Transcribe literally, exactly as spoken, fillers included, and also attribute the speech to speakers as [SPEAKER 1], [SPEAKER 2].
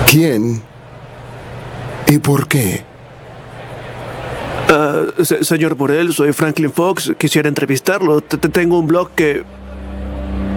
[SPEAKER 1] ¿Quién? ¿Y por qué?
[SPEAKER 2] Uh, se señor Burrell, soy Franklin Fox. Quisiera entrevistarlo. T -t Tengo un blog que